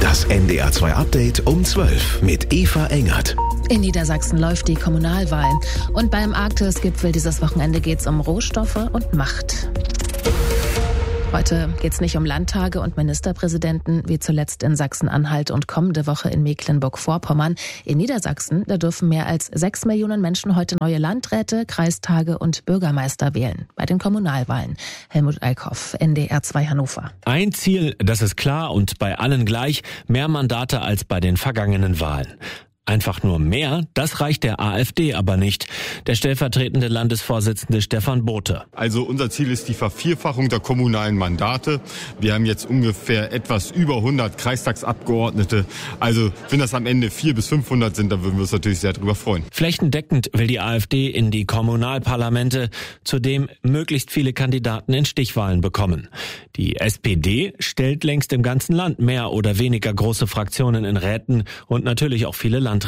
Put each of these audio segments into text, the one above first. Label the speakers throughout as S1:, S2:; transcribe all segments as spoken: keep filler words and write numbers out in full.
S1: Das N D R zwei Update um zwölf mit Eva Engert.
S2: In Niedersachsen läuft die Kommunalwahl. Und beim Arktis-Gipfel dieses Wochenende geht es um Rohstoffe und Macht. Heute geht es nicht um Landtage und Ministerpräsidenten, wie zuletzt in Sachsen-Anhalt und kommende Woche in Mecklenburg-Vorpommern. In Niedersachsen, da dürfen mehr als sechs Millionen Menschen heute neue Landräte, Kreistage und Bürgermeister wählen. Bei den Kommunalwahlen. Helmut Eickhoff, N D R zwei Hannover.
S3: Ein Ziel, das ist klar und bei allen gleich, mehr Mandate als bei den vergangenen Wahlen. Einfach nur mehr, das reicht der AfD aber nicht. Der stellvertretende Landesvorsitzende Stefan Bothe.
S4: Also unser Ziel ist die Vervierfachung der kommunalen Mandate. Wir haben jetzt ungefähr etwas über hundert Kreistagsabgeordnete. Also wenn das am Ende vierhundert bis fünfhundert sind, dann würden wir uns natürlich sehr darüber freuen.
S3: Flächendeckend will die AfD in die Kommunalparlamente, zudem möglichst viele Kandidaten in Stichwahlen bekommen. Die S P D stellt längst im ganzen Land mehr oder weniger große Fraktionen in Räten und natürlich auch viele Landräte.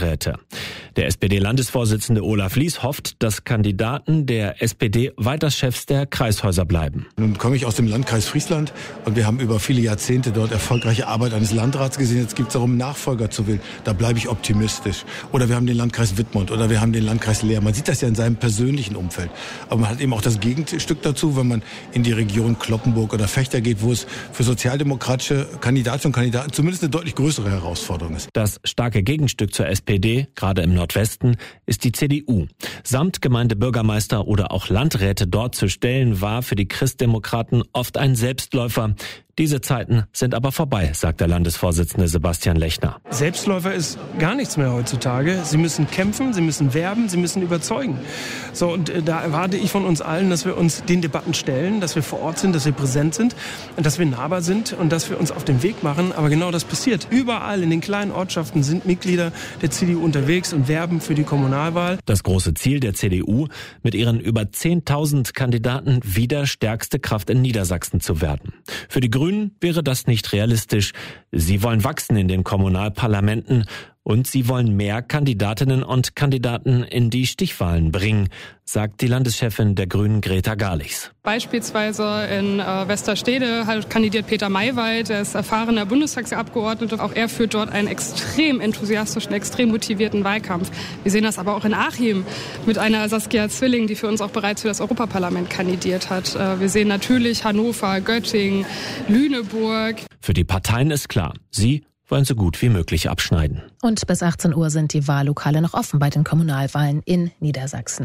S3: Der S P D-Landesvorsitzende Olaf Lies hofft, dass Kandidaten der S P D weiter Chefs der Kreishäuser bleiben.
S5: Nun komme ich aus dem Landkreis Friesland und wir haben über viele Jahrzehnte dort erfolgreiche Arbeit eines Landrats gesehen. Jetzt geht es darum, Nachfolger zu wählen. Da bleibe ich optimistisch. Oder wir haben den Landkreis Wittmund oder wir haben den Landkreis Leer. Man sieht das ja in seinem persönlichen Umfeld. Aber man hat eben auch das Gegenstück dazu, wenn man in die Region Cloppenburg oder Vechta geht, wo es für sozialdemokratische Kandidatinnen und Kandidaten zumindest eine deutlich größere Herausforderung ist.
S3: Das starke Gegenstück zur S P D, gerade im Nordwesten, ist die C D U. Samt Gemeindebürgermeister oder auch Landräte dort zu stellen, war für die Christdemokraten oft ein Selbstläufer. Diese Zeiten sind aber vorbei, sagt der Landesvorsitzende Sebastian Lechner.
S6: Selbstläufer ist gar nichts mehr heutzutage. Sie müssen kämpfen, sie müssen werben, sie müssen überzeugen. So, und äh, da erwarte ich von uns allen, dass wir uns den Debatten stellen, dass wir vor Ort sind, dass wir präsent sind, dass wir nahbar sind und dass wir uns auf den Weg machen. Aber genau das passiert. Überall in den kleinen Ortschaften sind Mitglieder der C D U unterwegs und werben für die Kommunalwahl.
S3: Das große Ziel der C D U, mit ihren über zehntausend Kandidaten wieder stärkste Kraft in Niedersachsen zu werden. Für die Grünen wäre das nicht realistisch. Sie wollen wachsen in den Kommunalparlamenten und sie wollen mehr Kandidatinnen und Kandidaten in die Stichwahlen bringen, sagt die Landeschefin der Grünen Greta Garlichs.
S7: Beispielsweise in äh, Westerstede kandidiert Peter Maywald, der ist erfahrener Bundestagsabgeordneter. Auch er führt dort einen extrem enthusiastischen, extrem motivierten Wahlkampf. Wir sehen das aber auch in Achim mit einer Saskia Zwilling, die für uns auch bereits für das Europaparlament kandidiert hat. Äh, wir sehen natürlich Hannover, Göttingen, Lüneburg.
S3: Für die Parteien ist klar, sie wollen so gut wie möglich abschneiden.
S2: Und bis achtzehn Uhr sind die Wahllokale noch offen bei den Kommunalwahlen in Niedersachsen.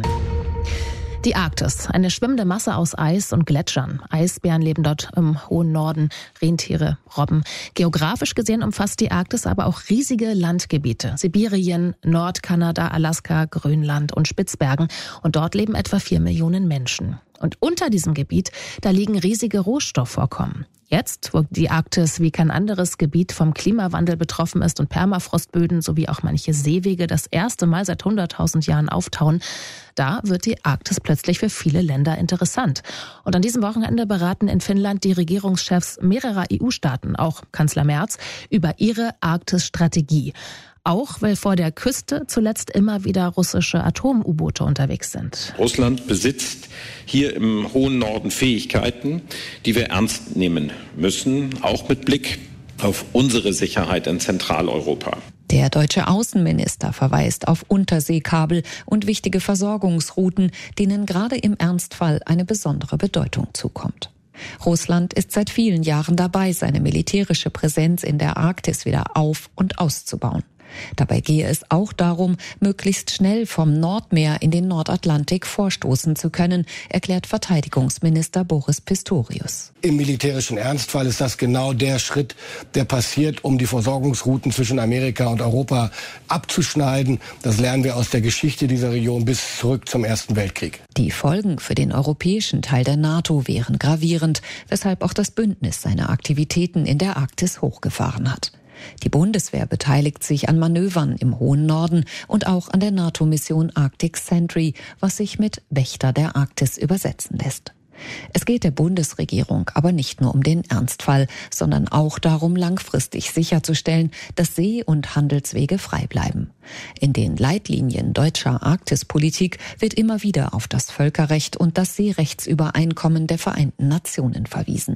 S2: Die Arktis, eine schwimmende Masse aus Eis und Gletschern. Eisbären leben dort im hohen Norden, Rentiere, Robben. Geografisch gesehen umfasst die Arktis aber auch riesige Landgebiete. Sibirien, Nordkanada, Alaska, Grönland und Spitzbergen. Und dort leben etwa vier Millionen Menschen. Und unter diesem Gebiet, da liegen riesige Rohstoffvorkommen. Jetzt, wo die Arktis wie kein anderes Gebiet vom Klimawandel betroffen ist und Permafrostböden sowie auch manche Seewege das erste Mal seit hunderttausend Jahren auftauen, da wird die Arktis plötzlich für viele Länder interessant. Und an diesem Wochenende beraten in Finnland die Regierungschefs mehrerer E U-Staaten, auch Kanzler Merz, über ihre Arktis-Strategie. Auch weil vor der Küste zuletzt immer wieder russische Atom-U-Boote unterwegs sind.
S8: Russland besitzt hier im hohen Norden Fähigkeiten, die wir ernst nehmen müssen, auch mit Blick auf unsere Sicherheit in Zentraleuropa.
S9: Der deutsche Außenminister verweist auf Unterseekabel und wichtige Versorgungsrouten, denen gerade im Ernstfall eine besondere Bedeutung zukommt. Russland ist seit vielen Jahren dabei, seine militärische Präsenz in der Arktis wieder auf- und auszubauen. Dabei gehe es auch darum, möglichst schnell vom Nordmeer in den Nordatlantik vorstoßen zu können, erklärt Verteidigungsminister Boris Pistorius.
S10: Im militärischen Ernstfall ist das genau der Schritt, der passiert, um die Versorgungsrouten zwischen Amerika und Europa abzuschneiden. Das lernen wir aus der Geschichte dieser Region bis zurück zum Ersten Weltkrieg.
S9: Die Folgen für den europäischen Teil der NATO wären gravierend, weshalb auch das Bündnis seine Aktivitäten in der Arktis hochgefahren hat. Die Bundeswehr beteiligt sich an Manövern im hohen Norden und auch an der NATO-Mission Arctic Sentry, was sich mit Wächter der Arktis übersetzen lässt. Es geht der Bundesregierung aber nicht nur um den Ernstfall, sondern auch darum, langfristig sicherzustellen, dass See- und Handelswege frei bleiben. In den Leitlinien deutscher Arktispolitik wird immer wieder auf das Völkerrecht und das Seerechtsübereinkommen der Vereinten Nationen verwiesen.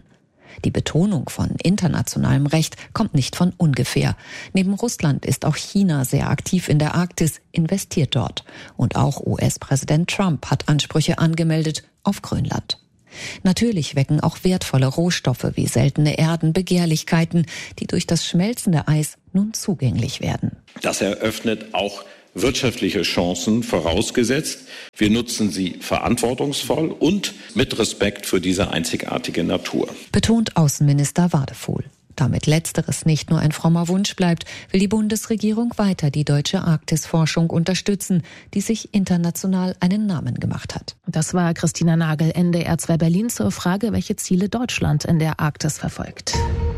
S9: Die Betonung von internationalem Recht kommt nicht von ungefähr. Neben Russland ist auch China sehr aktiv in der Arktis, investiert dort. Und auch U S-Präsident Trump hat Ansprüche angemeldet auf Grönland. Natürlich wecken auch wertvolle Rohstoffe wie seltene Erden Begehrlichkeiten, die durch das schmelzende Eis nun zugänglich werden.
S8: Das eröffnet auch wirtschaftliche Chancen, vorausgesetzt, wir nutzen sie verantwortungsvoll und mit Respekt für diese einzigartige Natur.
S9: Betont Außenminister Wadefuhl. Damit Letzteres nicht nur ein frommer Wunsch bleibt, will die Bundesregierung weiter die deutsche Arktisforschung unterstützen, die sich international einen Namen gemacht hat.
S2: Das war Christina Nagel, N D R zwei Berlin, zur Frage, welche Ziele Deutschland in der Arktis verfolgt.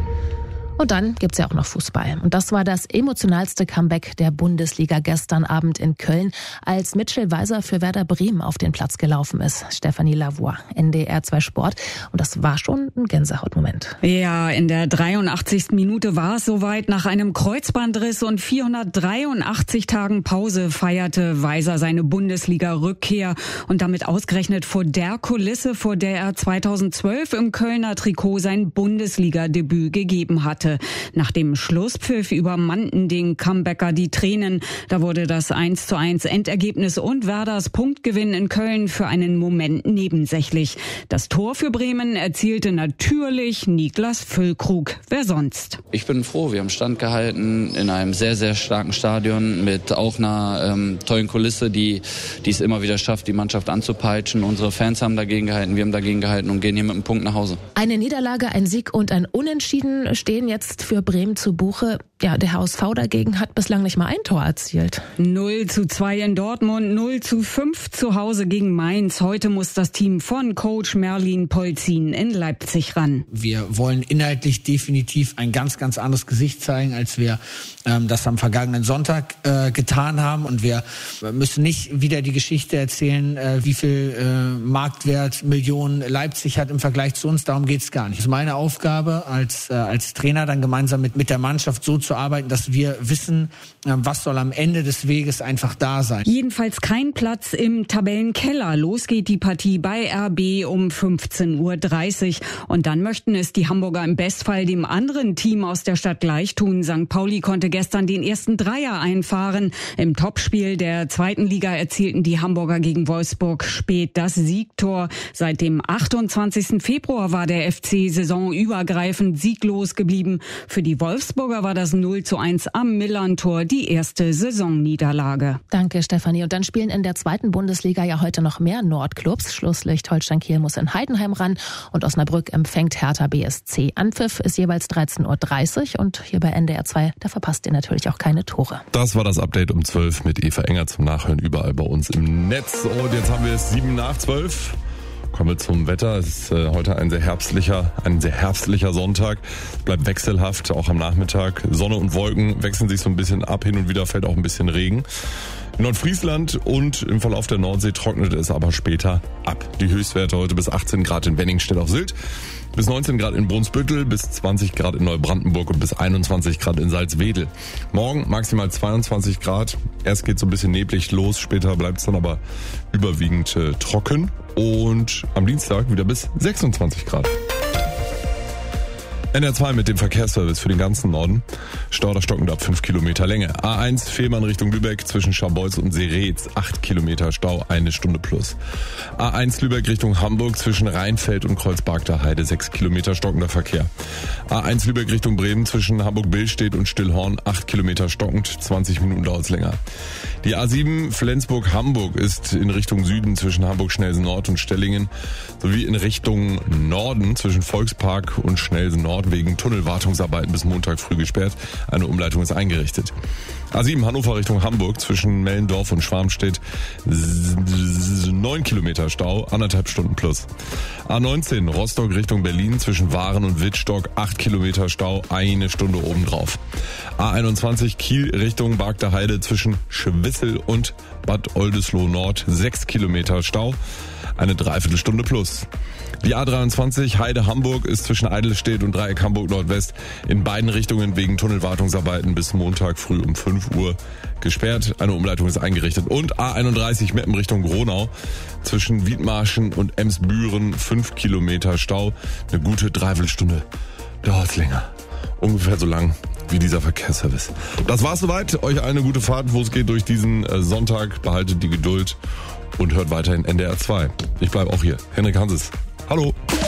S2: Und dann gibt's ja auch noch Fußball. Und das war das emotionalste Comeback der Bundesliga gestern Abend in Köln, als Mitchell Weiser für Werder Bremen auf den Platz gelaufen ist. Stefanie Lavoie, N D R zwei Sport. Und das war schon ein Gänsehautmoment.
S11: Ja, in der dreiundachtzigsten Minute war es soweit. Nach einem Kreuzbandriss und vierhundertdreiundachtzig Tagen Pause feierte Weiser seine Bundesliga-Rückkehr. Und damit ausgerechnet vor der Kulisse, vor der er zweitausendzwölf im Kölner Trikot sein Bundesliga-Debüt gegeben hatte. Nach dem Schlusspfiff übermannten den Comebacker die Tränen. Da wurde das eins zu eins Endergebnis und Werders Punktgewinn in Köln für einen Moment nebensächlich. Das Tor für Bremen erzielte natürlich Niklas Füllkrug. Wer sonst?
S12: Ich bin froh, wir haben standgehalten in einem sehr, sehr starken Stadion mit auch einer ähm, tollen Kulisse, die, die es immer wieder schafft, die Mannschaft anzupeitschen. Unsere Fans haben dagegen gehalten, wir haben dagegen gehalten und gehen hier mit einem Punkt nach Hause.
S2: Eine Niederlage, ein Sieg und ein Unentschieden stehen jetzt für Bremen zu Buche. Ja, der H S V dagegen hat bislang nicht mal ein Tor erzielt.
S11: null zu zwei in Dortmund, null zu fünf zu Hause gegen Mainz. Heute muss das Team von Coach Merlin Polzin in Leipzig ran.
S13: Wir wollen inhaltlich definitiv ein ganz, ganz anderes Gesicht zeigen, als wir ähm, das am vergangenen Sonntag äh, getan haben. Und wir müssen nicht wieder die Geschichte erzählen, äh, wie viel äh, Marktwert Millionen Leipzig hat im Vergleich zu uns. Darum geht's gar nicht. Es ist meine Aufgabe als, äh, als Trainer, dann gemeinsam mit, mit der Mannschaft so zu arbeiten, dass wir wissen, was soll am Ende des Weges einfach da sein.
S11: Jedenfalls kein Platz im Tabellenkeller. Los geht die Partie bei R B um fünfzehn Uhr dreißig. Und dann möchten es die Hamburger im Bestfall dem anderen Team aus der Stadt gleich tun. Sankt Pauli konnte gestern den ersten Dreier einfahren. Im Topspiel der zweiten Liga erzielten die Hamburger gegen Wolfsburg spät das Siegtor. Seit dem achtundzwanzigsten Februar war der F C saisonübergreifend sieglos geblieben. Für die Wolfsburger war das null zu eins am Millerntor die erste Saisonniederlage.
S2: Danke, Stefanie. Und dann spielen in der zweiten Bundesliga ja heute noch mehr Nordclubs. Schlusslicht Holstein Kiel muss in Heidenheim ran und Osnabrück empfängt Hertha B S C. Anpfiff ist jeweils dreizehn Uhr dreißig und hier bei N D R zwei, da verpasst ihr natürlich auch keine Tore.
S14: Das war das Update um zwölf mit Eva Enger zum Nachhören überall bei uns im Netz. Und jetzt haben wir es sieben nach zwölf. Kommen wir zum Wetter. Es ist äh, heute ein sehr herbstlicher, ein sehr herbstlicher Sonntag. Es bleibt wechselhaft, auch am Nachmittag. Sonne und Wolken wechseln sich so ein bisschen ab. Hin und wieder fällt auch ein bisschen Regen. In Nordfriesland und im Verlauf der Nordsee trocknet es aber später ab. Die Höchstwerte heute bis achtzehn Grad in Wenningstedt auf Sylt, bis neunzehn Grad in Brunsbüttel, bis zwanzig Grad in Neubrandenburg und bis einundzwanzig Grad in Salzwedel. Morgen maximal zweiundzwanzig Grad. Erst geht es so ein bisschen neblig los, später bleibt es dann aber überwiegend äh, trocken. Und am Dienstag wieder bis sechsundzwanzig Grad. N R zwei mit dem Verkehrsservice für den ganzen Norden. Stau oder stockend ab fünf Kilometer Länge. A eins Fehmarn Richtung Lübeck zwischen Scharbeutz und Seretz acht Kilometer Stau, eine Stunde plus. A eins Lübeck Richtung Hamburg zwischen Rheinfeld und Kreuzberg Heide sechs Kilometer stockender Verkehr. A eins Lübeck Richtung Bremen zwischen Hamburg-Billstedt und Stillhorn acht Kilometer stockend, zwanzig Minuten dauert es länger. Die A sieben Flensburg-Hamburg ist in Richtung Süden zwischen Hamburg-Schnelsen-Nord und Stellingen sowie in Richtung Norden zwischen Volkspark und Schnelsen-Nord wegen Tunnelwartungsarbeiten bis Montag früh gesperrt. Eine Umleitung ist eingerichtet. A sieben Hannover Richtung Hamburg zwischen Mellendorf und Schwarmstedt neun Kilometer Stau, anderthalb Stunden plus. A neunzehn Rostock Richtung Berlin zwischen Waren und Wittstock acht Kilometer Stau, eine Stunde obendrauf. A einundzwanzig Kiel Richtung Bargter Heide zwischen Schwissel und Bad Oldesloe Nord sechs Kilometer Stau. eine Dreiviertelstunde plus. Die A dreiundzwanzig Heide-Hamburg ist zwischen Eidelstedt und Dreieck Hamburg-Nordwest in beiden Richtungen wegen Tunnelwartungsarbeiten bis Montag früh um fünf Uhr gesperrt. Eine Umleitung ist eingerichtet. Und A einunddreißig Meppen Richtung Gronau zwischen Wiedmarschen und Emsbüren fünf Kilometer Stau. Eine gute Dreiviertelstunde dauert's länger. Ungefähr so lang wie dieser Verkehrsservice. Das war's soweit. Euch eine gute Fahrt, wo es geht durch diesen äh, Sonntag. Behaltet die Geduld und hört weiterhin N D R zwei. Ich bleib auch hier. Henrik Hanses. Hallo.